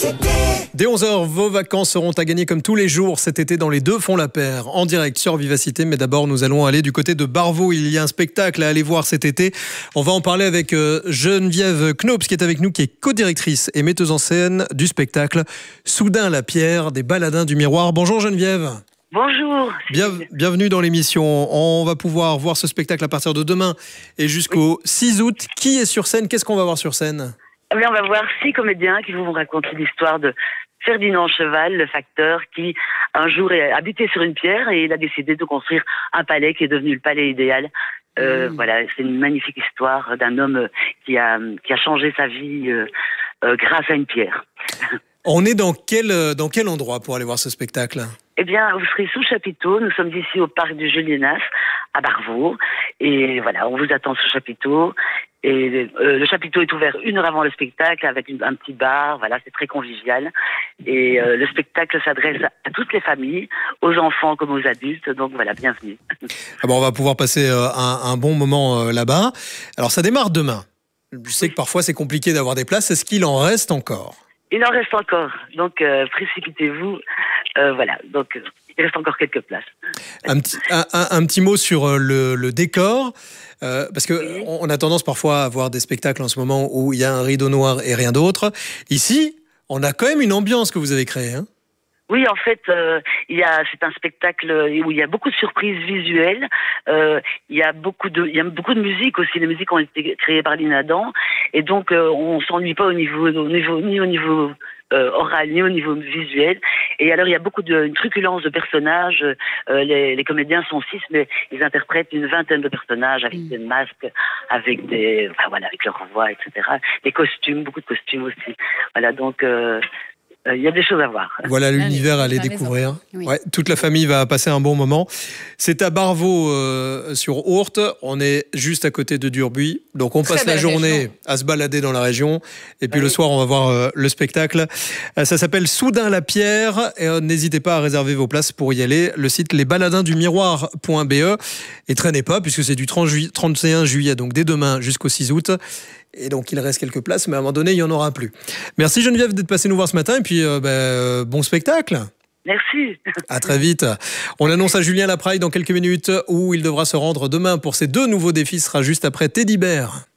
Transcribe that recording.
Dès 11h, vos vacances seront à gagner comme tous les jours cet été dans Les Deux font la paire, en direct sur Vivacité. Mais d'abord, nous allons aller du côté de Barvaux. Il y a un spectacle à aller voir cet été. On va en parler avec Geneviève Knops, qui est avec nous, qui est co-directrice et metteuse en scène du spectacle Soudain la pierre des Baladins du Miroir. Bonjour Geneviève. Bonjour. Bienvenue dans l'émission. On va pouvoir voir ce spectacle à partir de demain et jusqu'au 6 août. Qui est sur scène? Qu'est-ce qu'on va voir sur scène? On va voir 6 comédiens qui vont vous raconter l'histoire de Ferdinand Cheval, le facteur, qui un jour est habité sur une pierre et il a décidé de construire un palais qui est devenu le palais idéal. Voilà, c'est une magnifique histoire d'un homme qui a changé sa vie grâce à une pierre. On est dans quel endroit pour aller voir ce spectacle? Eh bien, vous serez sous chapiteau. Nous sommes ici au parc du Juliénas, à Barvaux. Et voilà, on vous attend sous chapiteau. Et le chapiteau est ouvert 1 heure avant le spectacle avec un petit bar. Voilà, c'est très convivial. Et le spectacle s'adresse à toutes les familles, aux enfants comme aux adultes. Donc voilà, bienvenue. Ah bon, on va pouvoir passer un bon moment là-bas. Alors, ça démarre demain. Je sais que parfois c'est compliqué d'avoir des places. Est-ce qu'il en reste encore? Il en reste encore. Donc, précipitez-vous. Voilà, donc il reste encore quelques places. Un petit mot sur le décor. Parce que on a tendance parfois à voir des spectacles en ce moment où il y a un rideau noir et rien d'autre. Ici, on a quand même une ambiance que vous avez créée, hein? Oui, en fait, c'est un spectacle où il y a beaucoup de surprises visuelles. Il y a beaucoup de musique aussi. Les musiques ont été créées par Lina Adam, et donc on s'ennuie pas ni au niveau oral ni au niveau visuel. Et alors il y a beaucoup une truculence de personnages. Les comédiens sont 6, mais ils interprètent une vingtaine de personnages avec des masques, avec avec leur voix, etc. Des costumes, beaucoup de costumes aussi. Voilà, donc. Il y a des choses à voir. Voilà l'univers à aller découvrir. Oui. Ouais, toute la famille va passer un bon moment. C'est à Barvaux sur Ourthe. On est juste à côté de Durbuy. Donc on passe la journée à se balader dans la région. Et puis le soir, on va voir le spectacle. Ça s'appelle Soudain la pierre. Et n'hésitez pas à réserver vos places pour y aller. Le site lesbaladindumiroir.be. Et traînez pas, puisque c'est du 31 juillet, donc dès demain jusqu'au 6 août. Et donc, il reste quelques places, mais à un moment donné, il n'y en aura plus. Merci Geneviève d'être passée nous voir ce matin. Et puis, bon spectacle. Merci. À très vite. On annonce à Julien Lapraille dans quelques minutes où il devra se rendre demain pour ses 2 nouveaux défis. Ce sera juste après Teddy Bear.